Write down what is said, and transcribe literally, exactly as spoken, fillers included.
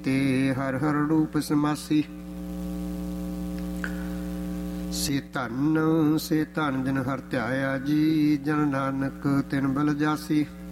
ਤੇ ਹਰ ਹਰ ਰੂਪ ਸਮਾਸੀ। ਸੇ ਧਨ ਸੇ ਧਨ ਜਿਨ ਹਰ ਧਿਆਇਆ ਜੀ, ਜਨ ਨਾਨਕ ਤਿਨ ਬਲ ਜਾਸੀ।